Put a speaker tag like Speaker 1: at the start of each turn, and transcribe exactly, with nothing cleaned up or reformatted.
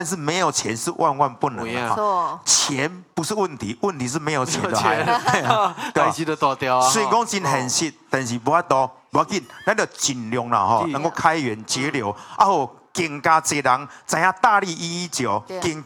Speaker 1: 但是没有钱是万万不能的哈。钱不是问题，问题是没有钱的孩子。
Speaker 2: 代志都大条啊。
Speaker 1: 虽然讲真现实，但是无法度，无要紧，咱就尽量啦吼，能够开源节流，啊好。更加侪人知影大力一一九，更